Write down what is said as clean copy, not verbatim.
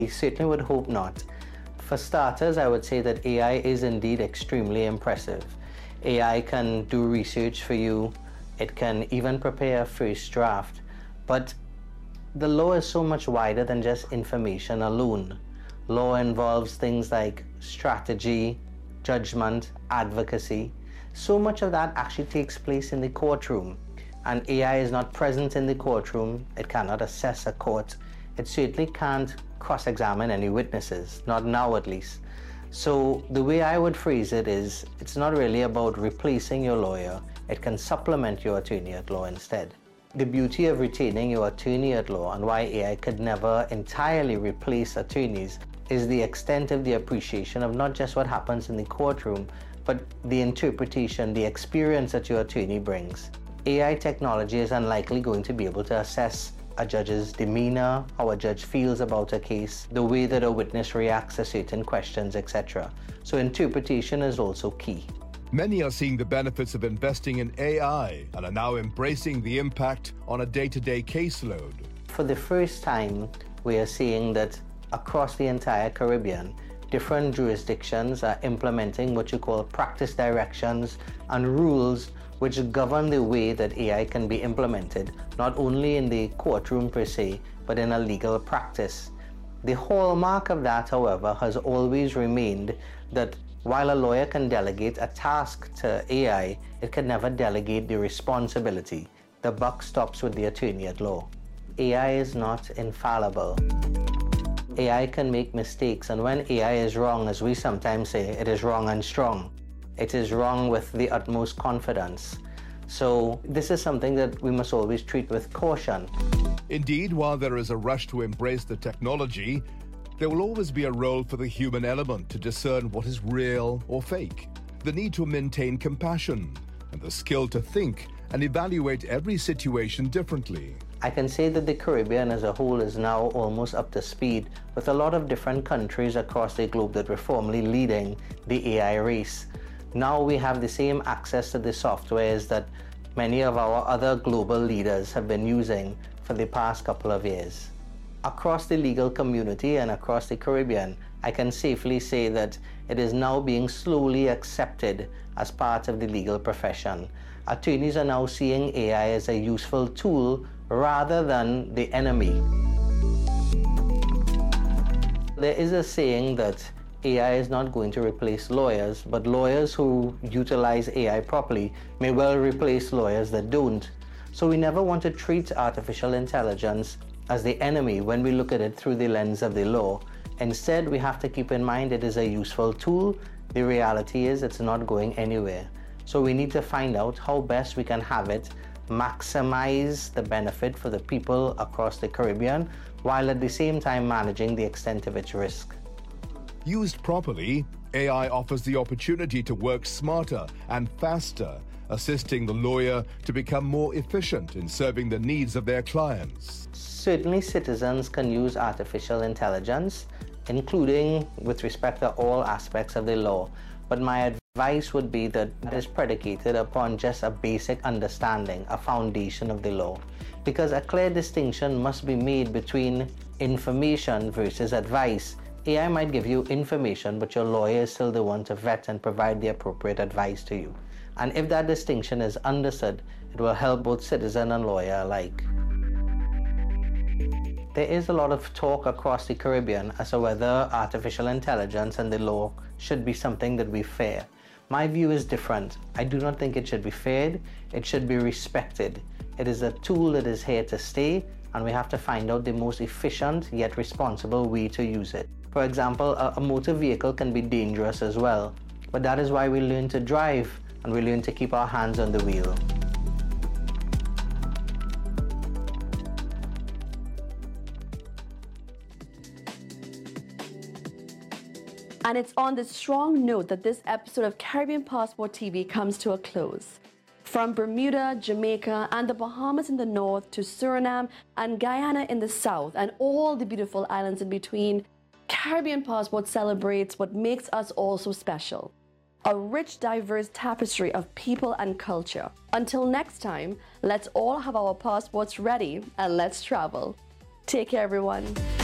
I certainly would hope not. For starters, I would say that AI is indeed extremely impressive. AI can do research for you, it can even prepare a first draft, but the law is so much wider than just information alone. Law involves things like strategy, judgment, advocacy. So much of that actually takes place in the courtroom, and AI is not present in the courtroom. It cannot assess a court. It certainly can't cross-examine any witnesses, not now at least. So the way I would phrase it is, it's not really about replacing your lawyer. It can supplement your attorney at law instead. The beauty of retaining your attorney at law and why AI could never entirely replace attorneys is the extent of the appreciation of not just what happens in the courtroom, but the interpretation, the experience that your attorney brings. AI technology is unlikely going to be able to assess a judge's demeanor, how a judge feels about a case, the way that a witness reacts to certain questions, etc. So interpretation is also key. Many are seeing the benefits of investing in AI and are now embracing the impact on a day-to-day caseload. For the first time, we are seeing that across the entire Caribbean, different jurisdictions are implementing what you call practice directions and rules which govern the way that AI can be implemented, not only in the courtroom per se, but in a legal practice. The hallmark of that, however, has always remained that while a lawyer can delegate a task to AI, it can never delegate the responsibility. The buck stops with the attorney at law. AI is not infallible. AI can make mistakes, and when AI is wrong, as we sometimes say, it is wrong and strong. It is wrong with the utmost confidence. So this is something that we must always treat with caution. Indeed, while there is a rush to embrace the technology, there will always be a role for the human element to discern what is real or fake, the need to maintain compassion, and the skill to think and evaluate every situation differently. I can say that the Caribbean as a whole is now almost up to speed with a lot of different countries across the globe that were formerly leading the AI race. Now we have the same access to the softwares that many of our other global leaders have been using for the past couple of years. Across the legal community and across the Caribbean, I can safely say that it is now being slowly accepted as part of the legal profession. Attorneys are now seeing AI as a useful tool rather than the enemy. There is a saying that AI is not going to replace lawyers, but lawyers who utilize AI properly may well replace lawyers that don't. So we never want to treat artificial intelligence as the enemy when we look at it through the lens of the law. Instead, we have to keep in mind it is a useful tool. The reality is it's not going anywhere. So we need to find out how best we can have it maximize the benefit for the people across the Caribbean, while at the same time managing the extent of its risk. Used properly, AI offers the opportunity to work smarter and faster, assisting the lawyer to become more efficient in serving the needs of their clients. Certainly, citizens can use artificial intelligence, including with respect to all aspects of the law. But my advice would be that it is predicated upon just a basic understanding, a foundation of the law. Because a clear distinction must be made between information versus advice. AI might give you information, but your lawyer is still the one to vet and provide the appropriate advice to you. And if that distinction is understood, it will help both citizen and lawyer alike. There is a lot of talk across the Caribbean as to whether artificial intelligence and the law should be something that we fear. My view is different. I do not think it should be feared. It should be respected. It is a tool that is here to stay, and we have to find out the most efficient yet responsible way to use it. For example, a motor vehicle can be dangerous as well, but that is why we learn to drive and we learn to keep our hands on the wheel. And it's on this strong note that this episode of Caribbean Passport TV comes to a close. From Bermuda, Jamaica, and the Bahamas in the north to Suriname and Guyana in the south and all the beautiful islands in between, Caribbean Passport celebrates what makes us all so special. A rich, diverse tapestry of people and culture. Until next time, let's all have our passports ready and let's travel. Take care, everyone.